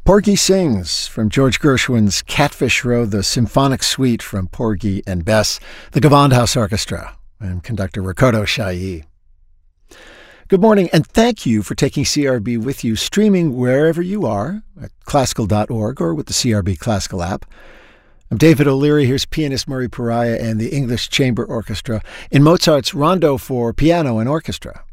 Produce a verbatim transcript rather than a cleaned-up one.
Porgy Sings from George Gershwin's Catfish Row, the symphonic suite from Porgy and Bess, the Gewandhaus Orchestra, and conductor Ricardo Chailly. Good morning, and thank you for taking C R B with you, streaming wherever you are, at classical dot org or with the C R B Classical app. I'm David O'Leary. Here's pianist Murray Pariah and the English Chamber Orchestra in Mozart's Rondo for Piano and Orchestra.